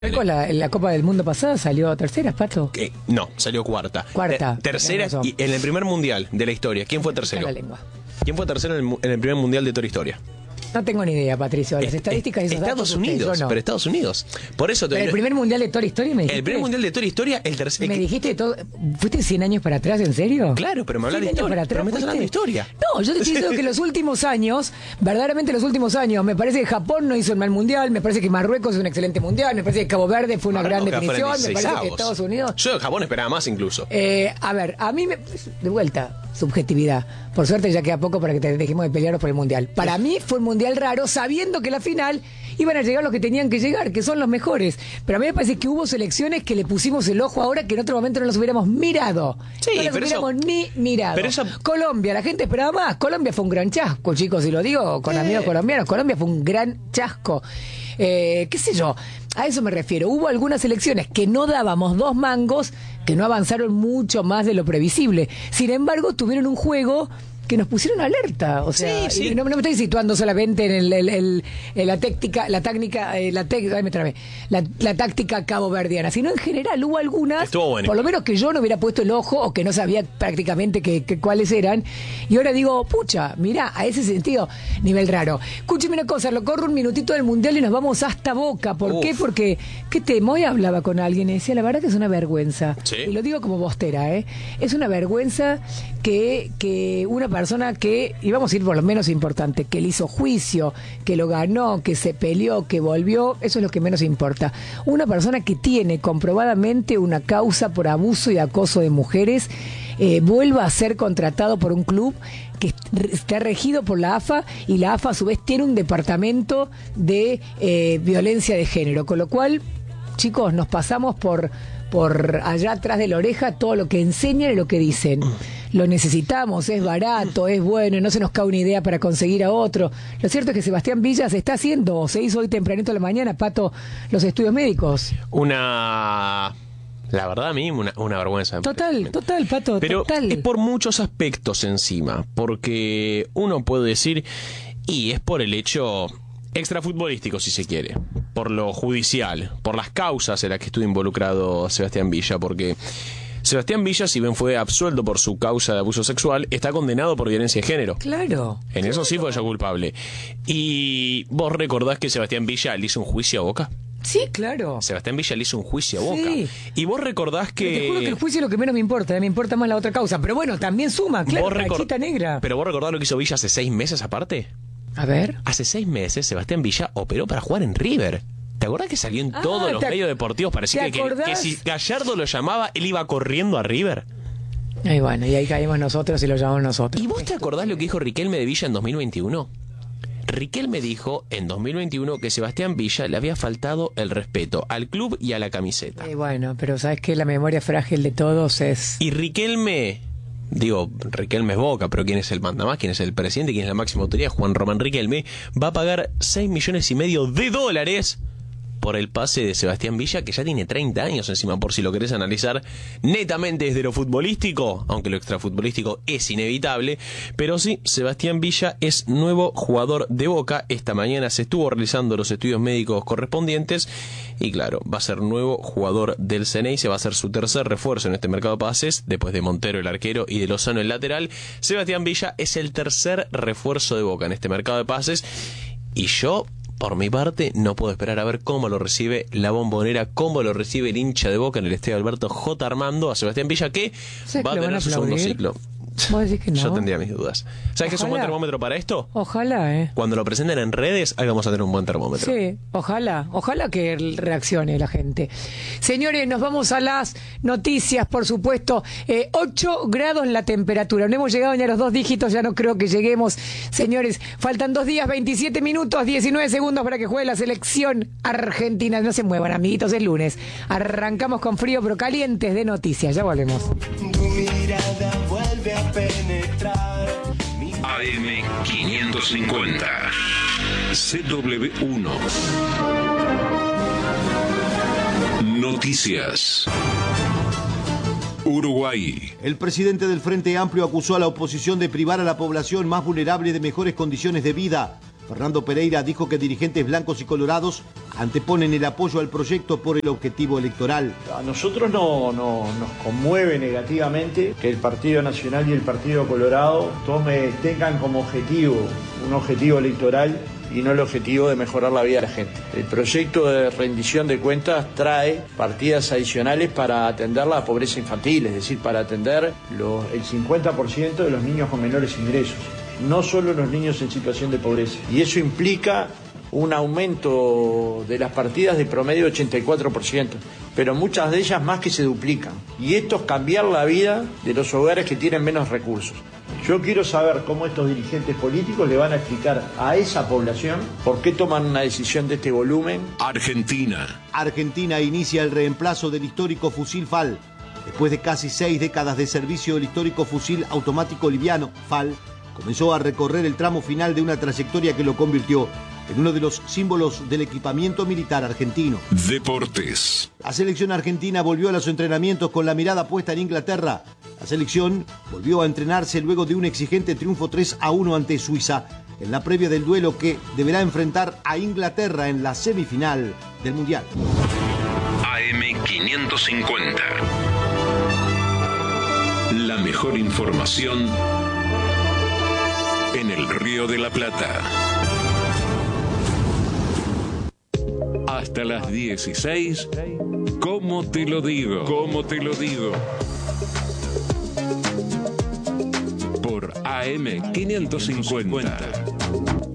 La Copa del Mundo pasada salió tercera, Pato. No, salió cuarta. Cuarta. Tercera y en el primer mundial de la historia. ¿Quién fue tercero? La lengua. ¿Quién fue tercero en el primer mundial de toda la historia? No tengo ni idea, Patricio. Las estadísticas y esos Estados datos, Unidos, no. pero Estados Unidos. Por eso ¿Pero el primer mundial de toda la historia me dijiste? El primer mundial de toda la historia, el tercero. ¿Me dijiste todo? ¿Fuiste 100 años para atrás, en serio? Claro, pero me hablas de 100 años historia. para atrás, Pero me estás hablando de historia. No, yo te estoy diciendo que los últimos años, verdaderamente los últimos años, me parece que Japón no hizo un mal mundial, me parece que Marruecos es un excelente mundial, me parece que Cabo Verde fue una gran definición, me parece que Estados Unidos... Yo de Japón esperaba más incluso. A ver, a mí de vuelta, subjetividad. Por suerte ya queda poco para que te dejemos de pelear por el mundial. Para mí fue un mundial raro, sabiendo que la final iban a llegar los que tenían que llegar, que son los mejores. Pero a mí me parece que hubo selecciones que le pusimos el ojo ahora que en otro momento no los hubiéramos mirado. Sí, no los hubiéramos ni mirado. Pero Colombia, la gente esperaba más. Colombia fue un gran chasco, chicos, y lo digo con amigos colombianos. Colombia fue un gran chasco. ¿Qué sé yo? A eso me refiero. Hubo algunas selecciones que no dábamos dos mangos, que no avanzaron mucho más de lo previsible. Sin embargo, tuvieron un juego que nos pusieron alerta, o sea, sí. No me estoy situando solamente en la táctica caboverdiana, sino en general hubo algunas, bueno, por lo menos que yo no hubiera puesto el ojo o que no sabía prácticamente cuáles eran, y ahora digo, pucha, mirá, a ese sentido, nivel raro. Escúcheme una cosa, lo corro un minutito del mundial y nos vamos hasta Boca. ¿Por qué? Porque, ¿qué temo? Hoy hablaba con alguien y decía, la verdad que es una vergüenza, y lo digo como bostera, es una vergüenza que una persona que, y vamos a ir por lo menos importante, que le hizo juicio, que lo ganó, que se peleó, que volvió, eso es lo que menos importa. Una persona que tiene comprobadamente una causa por abuso y acoso de mujeres, vuelva a ser contratado por un club que está regido por la AFA, y la AFA a su vez tiene un departamento de violencia de género, con lo cual, chicos, nos pasamos por allá atrás de la oreja todo lo que enseñan y lo que dicen. Lo necesitamos, es barato, es bueno, no se nos cae una idea para conseguir a otro. Lo cierto es que Sebastián Villa se está haciendo, o se hizo hoy tempranito a la mañana, Pato, los estudios médicos. La verdad, a mí, una vergüenza. Total, Pato, pero total. Es por muchos aspectos encima, porque uno puede decir, y es por el hecho extrafutbolístico, si se quiere, por lo judicial, por las causas en las que estuvo involucrado Sebastián Villa, porque Sebastián Villa, si bien fue absuelto por su causa de abuso sexual, está condenado por violencia de género. Claro. En eso sí fue ya culpable. Y vos recordás que Sebastián Villa le hizo un juicio a Boca. Sí, claro. Sebastián Villa le hizo un juicio a Boca. Sí. Y vos recordás que... Pero te juro que el juicio es lo que menos me importa más la otra causa. Pero bueno, también suma, claro, rachita negra. Pero vos recordás lo que hizo Villa hace 6 meses aparte. A ver. Hace 6 meses Sebastián Villa operó para jugar en River. ¿Te acordás que salió en todos los medios deportivos? Parecía que si Gallardo lo llamaba, él iba corriendo a River. Y bueno, y ahí caímos nosotros y lo llamamos nosotros. ¿Y vos te acordás lo que dijo Riquelme de Villa en 2021? Riquelme dijo en 2021 que Sebastián Villa le había faltado el respeto al club y a la camiseta. Y bueno, pero sabes que la memoria frágil de todos es... Y Riquelme es Boca, pero ¿quién es el mandamás? ¿Quién es el presidente? ¿Quién es la máxima autoridad? Juan Román Riquelme va a pagar $6,5 millones por el pase de Sebastián Villa, que ya tiene 30 años encima, por si lo querés analizar netamente desde lo futbolístico, aunque lo extrafutbolístico es inevitable. Pero sí, Sebastián Villa es nuevo jugador de Boca. Esta mañana se estuvo realizando los estudios médicos correspondientes y claro, va a ser nuevo jugador del Ceneice, va a ser su tercer refuerzo en este mercado de pases, después de Montero el arquero y de Lozano el lateral. Sebastián Villa es el tercer refuerzo de Boca en este mercado de pases, y yo, por mi parte, no puedo esperar a ver cómo lo recibe la Bombonera, cómo lo recibe el hincha de Boca en el estadio Alberto J. Armando a Sebastián Villa, que va a tener su segundo ciclo. ¿Vos decís que no? Yo tendría mis dudas. ¿Sabes qué es un buen termómetro para esto? Ojalá, Cuando lo presenten en redes, ahí vamos a tener un buen termómetro. Sí, ojalá que reaccione la gente. Señores, nos vamos a las noticias, por supuesto. 8 grados la temperatura. No hemos llegado ni a los 2 dígitos, ya no creo que lleguemos. Señores, faltan 2 días, 27 minutos, 19 segundos para que juegue la selección argentina. No se muevan, amiguitos, es lunes. Arrancamos con frío, pero calientes de noticias. Ya volvemos. Tu mirada vuelve a penetrar. AM 550 CW1 Noticias. Uruguay. El presidente del Frente Amplio acusó a la oposición de privar a la población más vulnerable de mejores condiciones de vida. Fernando Pereira dijo que dirigentes blancos y colorados anteponen el apoyo al proyecto por el objetivo electoral. A nosotros no nos conmueve negativamente que el Partido Nacional y el Partido Colorado tengan como objetivo un objetivo electoral y no el objetivo de mejorar la vida de la gente. El proyecto de rendición de cuentas trae partidas adicionales para atender la pobreza infantil, es decir, para atender el 50% de los niños con menores ingresos, no solo los niños en situación de pobreza. Y eso implica un aumento de las partidas de promedio de 84%, pero muchas de ellas más que se duplican. Y esto es cambiar la vida de los hogares que tienen menos recursos. Yo quiero saber cómo estos dirigentes políticos le van a explicar a esa población por qué toman una decisión de este volumen. Argentina inicia el reemplazo del histórico fusil FAL. Después de casi 6 décadas de servicio, el histórico fusil automático liviano FAL comenzó a recorrer el tramo final de una trayectoria que lo convirtió en uno de los símbolos del equipamiento militar argentino. Deportes. La selección argentina volvió a los entrenamientos con la mirada puesta en Inglaterra. La selección volvió a entrenarse luego de un exigente triunfo 3-1 ante Suiza en la previa del duelo que deberá enfrentar a Inglaterra en la semifinal del Mundial. AM550. La mejor información en el Río de la Plata. Hasta las 16. ¿Cómo te lo digo? ¿Cómo te lo digo? Por AM550.